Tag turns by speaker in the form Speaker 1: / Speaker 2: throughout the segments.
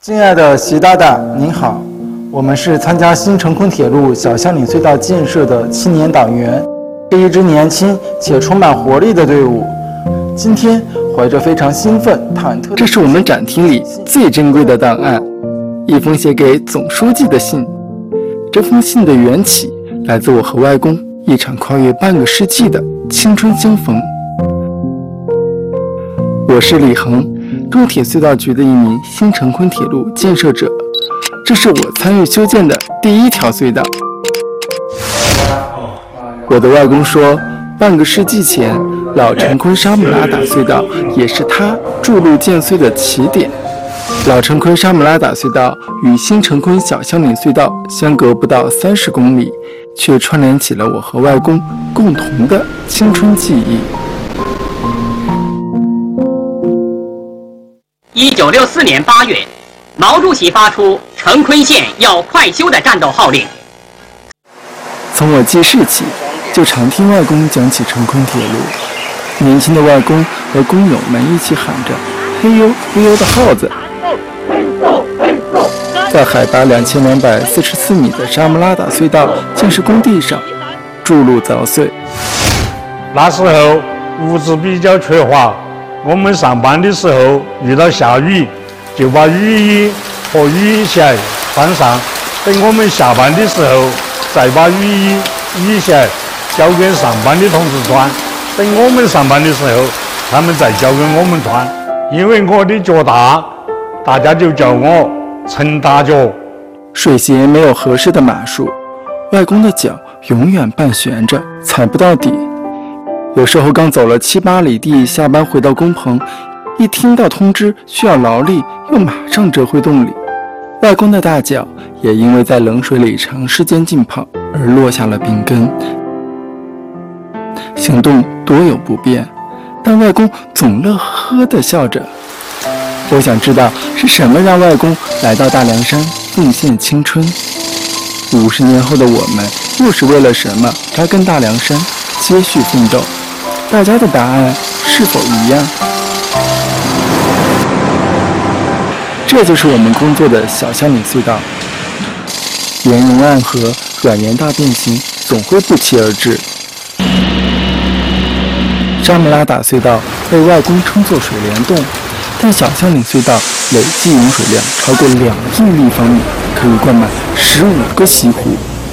Speaker 1: 敬爱的习大大您好，我们是参加新成昆铁路小香岭隧道建设的青年党员，是一支年轻且充满活力的队伍。今天怀着非常兴奋、忐忑，
Speaker 2: 这是我们展厅里最珍贵的档案，一封写给总书记的信。这封信的缘起来自我和外公一场跨越半个世纪的青春相逢。我是李恒，中铁隧道局的一名新成昆铁路建设者，这是我参与修建的第一条隧道。我的外公说，半个世纪前，老成昆沙姆拉达隧道也是他筑路建隧的起点。老成昆沙姆拉达隧道与新成昆小香岭隧道相隔不到30公里，却串联起了我和外公共同的青春记忆。
Speaker 3: 1964年8月，毛主席发出成昆线要快修的战斗号令。
Speaker 2: 从我记事起，就常听外公讲起成昆铁路。年轻的外公和工友们一起喊着“嘿呦嘿呦”的号子，在海拔2244米的沙姆拉达隧道建设工地上筑路凿隧。
Speaker 4: 那时候物资比较缺乏，我们上班的时候遇到下雨，就把雨衣和雨鞋穿上，等我们下班的时候再把雨衣、雨鞋交给上班的同志穿，等我们上班的时候他们再交给我们穿。因为我的脚大，大家就叫我陈大脚。
Speaker 2: 水鞋没有合适的码数，外公的脚永远半悬着，踩不到底。有时候刚走了7、8里地，下班回到工棚，一听到通知需要劳力，又马上折回洞里。外公的大脚也因为在冷水里长时间浸泡而落下了病根，行动多有不便，但外公总乐呵呵地笑着。我想知道是什么让外公来到大凉山奉献青春。50年后的我们又是为了什么扎根大凉山接续奋斗？大家的答案是否一样？这就是我们工作的小香岭隧道，圆融暗合，软圆大变形，总会不期而至。沙姆拉达隧道被外公称作水帘洞，但小香岭隧道累计涌水量超过2亿立方米，可以灌满15个西湖。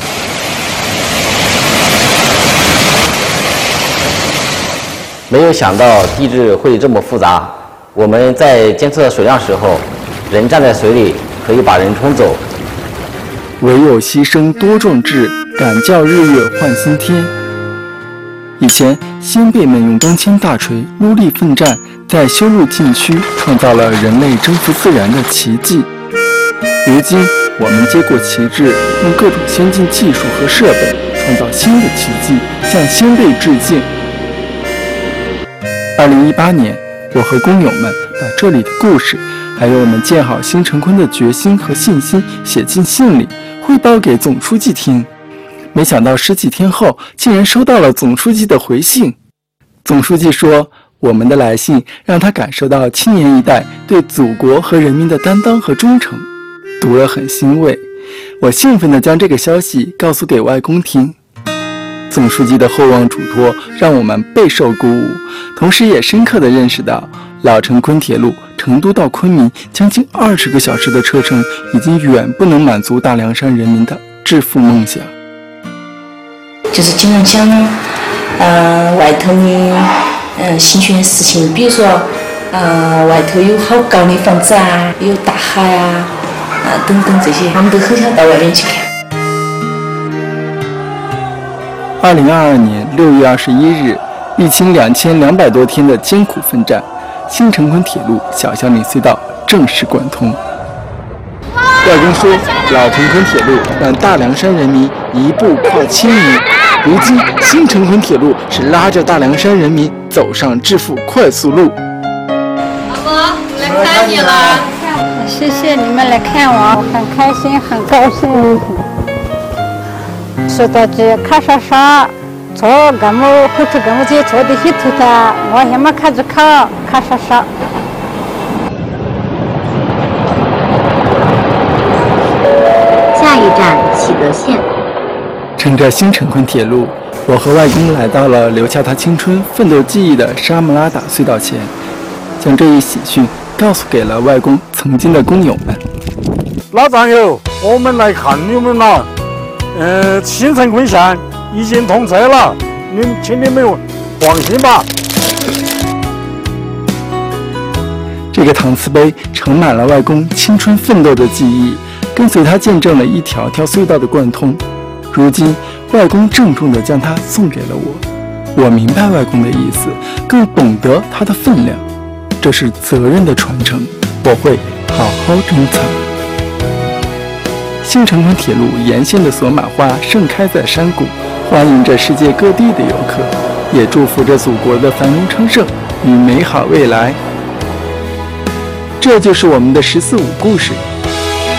Speaker 5: 没有想到地质会这么复杂。我们在监测水量时候，人站在水里可以把人冲走。
Speaker 2: 唯有牺牲多壮志，敢教日月换新天。以前先辈们用钢钎大锤戮力奋战，在修路禁区创造了人类征服自然的奇迹。如今我们接过旗帜，用各种先进技术和设备创造新的奇迹，向先辈致敬。2018年，我和工友们把这里的故事，还有我们建好新成昆的决心和信心写进信里，汇报给总书记听。没想到10几天后，竟然收到了总书记的回信。总书记说，我们的来信让他感受到青年一代对祖国和人民的担当和忠诚，读了很欣慰。我兴奋地将这个消息告诉给外公听。总书记的厚望嘱托让我们备受鼓舞，同时也深刻地认识到，老成昆铁路成都到昆明将近20个小时的车程，已经远不能满足大凉山人民的致富梦想。
Speaker 6: 就是经常想，外头的新鲜事情，比如说，外头有好高的房子啊，有大海啊，等等这些，他们都很想到外面去看。
Speaker 2: 2022年6月21日，历经2200多天的艰苦奋战，新成昆铁路小香岭隧道正式贯通。外公说，老成昆铁路让大凉山人民一步跨千里，如今新成昆铁路是拉着大凉山人民走上致富快速路。
Speaker 7: 老公，来看你了。
Speaker 8: 谢谢你们来看我，很开心，很高兴。隧道局看啥啥，做俺们后头俺们就做的很头的，我还没看着看啥啥。
Speaker 9: 德县。
Speaker 2: 乘着新成昆铁路，我和外公来到了留下他青春奋斗记忆的沙姆拉达隧道前，将这一喜讯告诉给了外公曾经的工友们。
Speaker 4: 老战友，我们来看你们了。新成昆线已经通车了，请你们放心吧。
Speaker 2: 这个搪瓷杯盛满了外公青春奋斗的记忆，跟随他见证了一条条隧道的贯通。如今，外公郑重地将它送给了我。我明白外公的意思，更懂得它的分量。这是责任的传承，我会好好珍藏。新成昆铁路沿线的索玛花盛开在山谷，欢迎着世界各地的游客，也祝福着祖国的繁荣昌盛与美好未来。这就是我们的14.5故事，